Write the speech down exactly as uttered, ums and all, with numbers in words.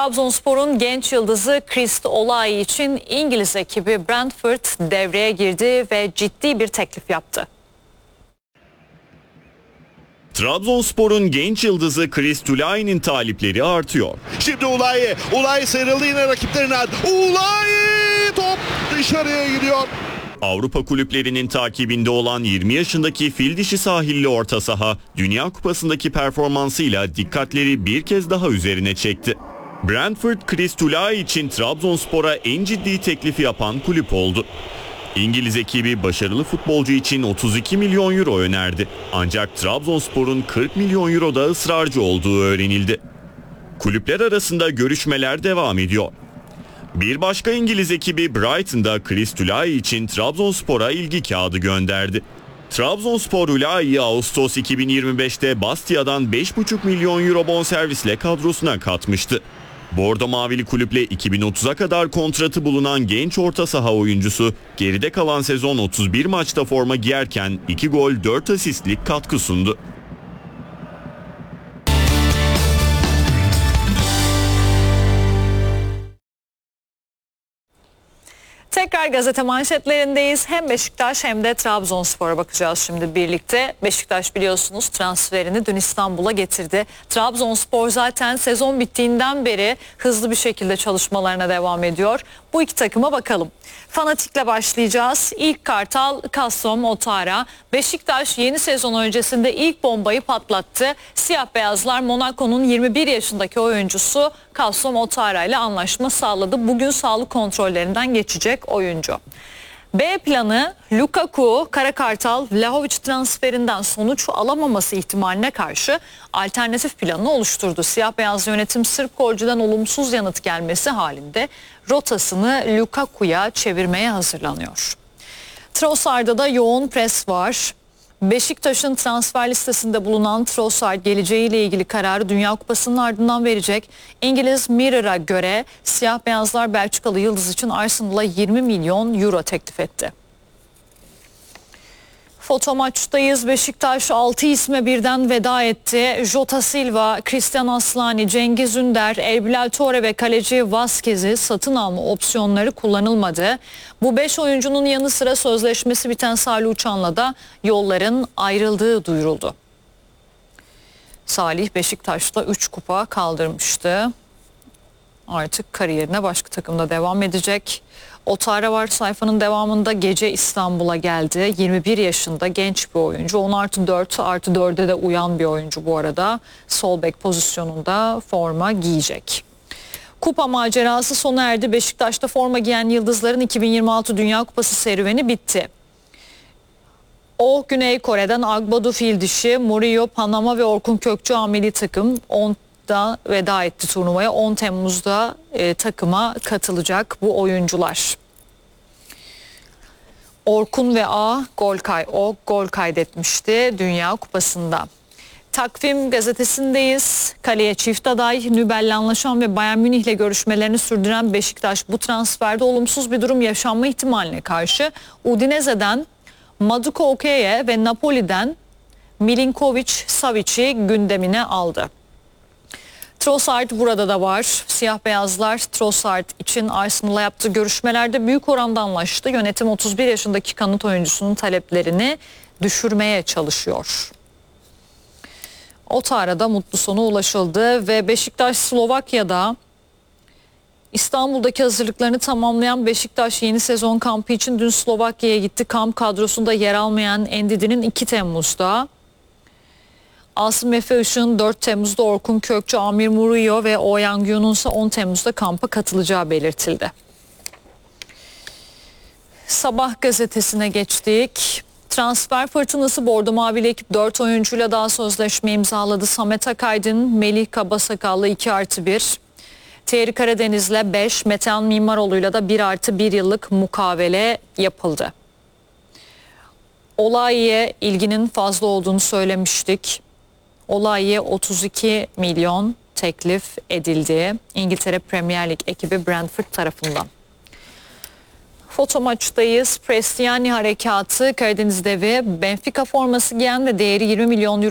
Trabzonspor'un genç yıldızı Christ Olay için İngiliz ekibi Brentford devreye girdi ve ciddi bir teklif yaptı. Trabzonspor'un genç yıldızı Christ Olay'ın talipleri artıyor. Şimdi Ulay, Ulay sıyrıldı yine rakiplerinden. Ulay top dışarıya gidiyor. Avrupa kulüplerinin takibinde olan yirmi yaşındaki fil dişi sahilli orta saha, Dünya Kupası'ndaki performansıyla dikkatleri bir kez daha üzerine çekti. Brentford, Christ Olay için Trabzonspor'a en ciddi teklifi yapan kulüp oldu. İngiliz ekibi başarılı futbolcu için otuz iki milyon euro önerdi. Ancak Trabzonspor'un kırk milyon euroda ısrarcı olduğu öğrenildi. Kulüpler arasında görüşmeler devam ediyor. Bir başka İngiliz ekibi Brighton'da Christ Olay için Trabzonspor'a ilgi kağıdı gönderdi. Trabzonspor Olay'ı Ağustos iki bin yirmi beş'te Bastia'dan beş buçuk milyon euro bonservisle kadrosuna katmıştı. Bordo Mavili kulüple iki bin otuz'a kadar kontratı bulunan genç orta saha oyuncusu geride kalan sezon otuz bir maçta forma giyerken iki gol dört asistlik katkı sundu. Tekrar gazete manşetlerindeyiz. Hem Beşiktaş hem de Trabzonspor'a bakacağız şimdi birlikte. Beşiktaş biliyorsunuz transferini dün İstanbul'a getirdi. Trabzonspor zaten sezon bittiğinden beri hızlı bir şekilde çalışmalarına devam ediyor. Bu iki takıma bakalım. Fanatik'le başlayacağız. İlk Kartal, Castro, Ouattara. Beşiktaş yeni sezon öncesinde ilk bombayı patlattı. Siyah beyazlar Monaco'nun yirmi bir yaşındaki oyuncusu Castro Ouattara ile anlaşma sağladı. Bugün sağlık kontrollerinden geçecek oyuncu. B planı Lukaku, Kara Kartal, Vlahovic transferinden sonuç alamaması ihtimaline karşı alternatif planını oluşturdu. Siyah beyaz yönetim Sırp golcüden olumsuz yanıt gelmesi halinde rotasını Lukaku'ya çevirmeye hazırlanıyor. Trossard'da da yoğun pres var. Beşiktaş'ın transfer listesinde bulunan Trossard geleceğiyle ilgili kararı Dünya Kupası'nın ardından verecek. İngiliz Mirror'a göre siyah beyazlar Belçikalı yıldız için Arsenal'a yirmi milyon euro teklif etti. Foto maçtayız. Beşiktaş altı isme birden veda etti. Jota Silva, Christian Aslani, Cengiz Ünder, Erbilal Tore ve kaleci Vazquez'i satın alma opsiyonları kullanılmadı. Bu beş oyuncunun yanı sıra sözleşmesi biten Salih Uçan'la da yolların ayrıldığı duyuruldu. Salih Beşiktaş'ta üç kupa kaldırmıştı. Artık kariyerine başka takımda devam edecek. Ouattara var sayfanın devamında, gece İstanbul'a geldi. yirmi bir yaşında genç bir oyuncu. on artı dört artı dörde de uyan bir oyuncu bu arada. Sol bek pozisyonunda forma giyecek. Kupa macerası sona erdi. Beşiktaş'ta forma giyen yıldızların iki bin yirmi altı Dünya Kupası serüveni bitti. O Güney Kore'den Agbadu Fildişi, Murillo, Panama ve Orkun Kökçü milli takım on da veda etti turnuvaya. on Temmuz'da e, takıma katılacak bu oyuncular. Orkun ve A gol kay o gol kaydetmişti Dünya Kupası'nda. Takvim gazetesindeyiz. Kaleye çift aday, Nübel'le anlaşan ve Bayern Münih'le görüşmelerini sürdüren Beşiktaş bu transferde olumsuz bir durum yaşanma ihtimaline karşı Udinese'den Maduka Okeye ve Napoli'den Milinkovic-Savic'i gündemine aldı. Trossard burada da var. Siyah beyazlar Trossard için Arsenal'la yaptığı görüşmelerde büyük oranda anlaştı. Yönetim otuz bir yaşındaki kanat oyuncusunun taleplerini düşürmeye çalışıyor. Ouattara'da mutlu sona ulaşıldı ve Beşiktaş Slovakya'da İstanbul'daki hazırlıklarını tamamlayan Beşiktaş yeni sezon kampı için dün Slovakya'ya gitti. Kamp kadrosunda yer almayan Endidi'nin iki Temmuz'da, Asım Efe Işık'ın dört Temmuz'da, Orkun Kökçü, Amir Murillo ve Oyan Gyun'un ise on Temmuz'da kampa katılacağı belirtildi. Sabah gazetesine geçtik. Transfer fırtınası Bordo Mavili ekip dört oyuncuyla daha sözleşme imzaladı. Samet Akaydın, Melih Kabasakallı iki artı bir. Thierry Karadeniz'le beş, Metehan Mimaroğlu'yla da bir artı bir yıllık mukavele yapıldı. Olay'a ilginin fazla olduğunu söylemiştik. Olay'a otuz iki milyon teklif edildi İngiltere Premier Lig ekibi Brentford tarafından. Foto maçtayız. Prestiani harekatı, Karadeniz devi Benfica forması giyen ve değeri yirmi milyon euro